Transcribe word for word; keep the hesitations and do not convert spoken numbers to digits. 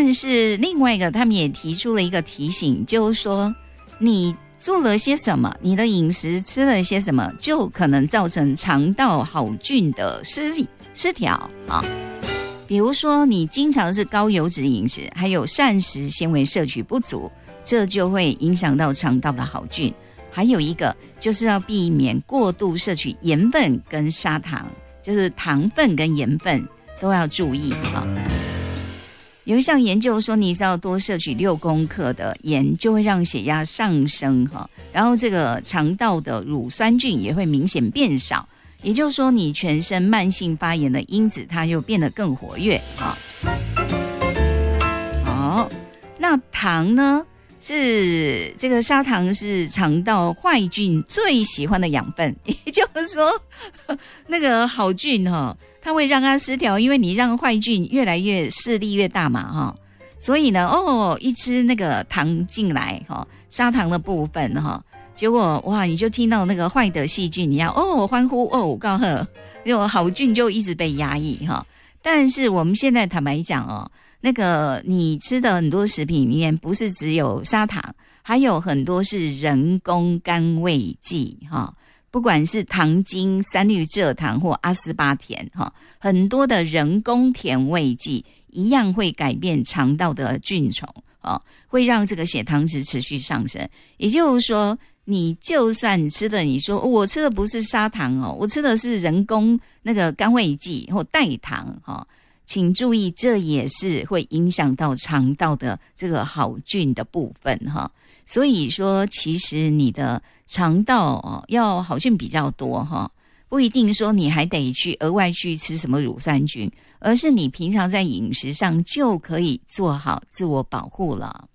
但是另外一个，他们也提出了一个提醒，就是说你做了些什么，你的饮食吃了些什么，就可能造成肠道好菌的失失调啊。比如说你经常是高油脂饮食，还有膳食纤维摄取不足，这就会影响到肠道的好菌。还有一个就是要避免过度摄取盐分跟砂糖，就是糖分跟盐分都要注意啊。有一项研究说，你只要多摄取六公克的盐，就会让血压上升哈，然后这个肠道的乳酸菌也会明显变少，也就是说，你全身慢性发炎的因子它就变得更活跃啊。好，那糖呢？是这个砂糖是肠道坏菌最喜欢的养分，也就是说，那个好菌哈、哦，它会让它失调，因为你让坏菌越来越势力越大嘛哈、哦，所以呢，哦，一吃那个糖进来哈、哦，砂糖的部分哈、哦，结果哇，你就听到那个坏的细菌，你要哦欢呼哦，告贺，那种好菌就一直被压抑哈、哦。但是我们现在坦白讲哦。那个你吃的很多食品里面不是只有砂糖，还有很多是人工甘味剂哈，不管是糖精、三氯蔗糖或阿斯巴甜哈，很多的人工甜味剂一样会改变肠道的菌丛啊，会让这个血糖值持续上升。也就是说，你就算吃的，你说、哦、我吃的不是砂糖哦，我吃的是人工那个甘味剂或代糖哈。请注意，这也是会影响到肠道的这个好菌的部分哈。所以说，其实你的肠道哦要好菌比较多哈，不一定说你还得去额外去吃什么乳酸菌，而是你平常在饮食上就可以做好自我保护了。